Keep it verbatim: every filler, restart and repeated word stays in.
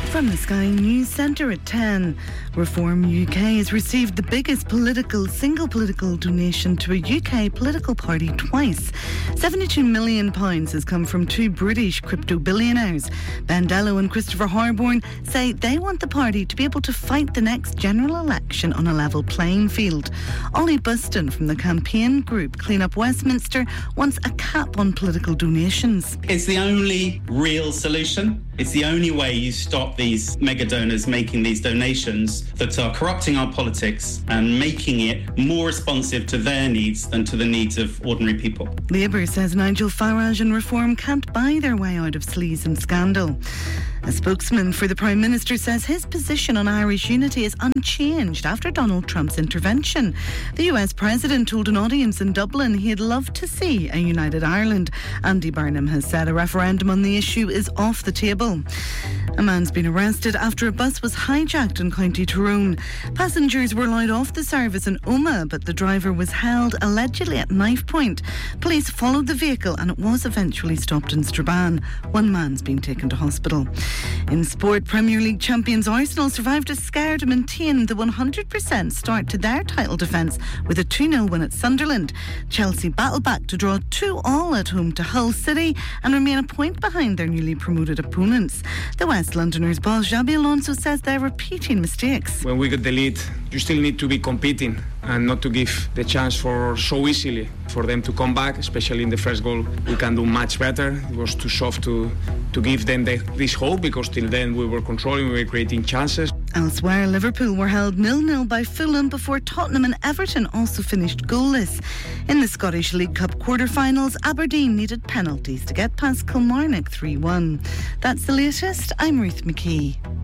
From the Sky News Centre at ten, Reform U K has received the biggest political single political donation to a U K political party twice. seventy-two million pounds has come from two British crypto billionaires. Ben Dello and Christopher Harborne say they want the party to be able to fight the next general election on a level playing field. Ollie Buston from the campaign group Clean Up Westminster wants a cap on political donations. It's the only real solution. It's the only way you stop these mega donors making these donations that are corrupting our politics and making it more responsive to their needs than to the needs of ordinary people. Labour says Nigel Farage and Reform can't buy their way out of sleaze and scandal. A spokesman for the Prime Minister says his position on Irish unity is unchanged after Donald Trump's intervention. The U S President told an audience in Dublin he'd love to see a united Ireland. Andy Burnham has said a referendum on the issue is off the table. A man's been arrested after a bus was hijacked in County Tyrone. Passengers were allowed off the service in Omagh, but the driver was held allegedly at knife point. Police followed the vehicle and it was eventually stopped in Strabane. One man's been taken to hospital. In sport, Premier League champions Arsenal survived a scare to maintain the one hundred percent start to their title defence with a two nil win at Sunderland. Chelsea battled back to draw two all at home to Hull City and remain a point behind their newly promoted opponents. The West Londoners' boss Xabi Alonso says they're repeating mistakes. When we get the lead, you still need to be competing and not to give the chance for so easily for them to come back, especially in the first goal. We can do much better. It was too soft to, to give them the, this hope, because till then we were controlling, we were creating chances. Elsewhere, Liverpool were held nil nil by Fulham before Tottenham and Everton also finished goalless. In the Scottish League Cup quarter-finals, Aberdeen needed penalties to get past Kilmarnock three one. That's the latest. I'm Ruth McKee.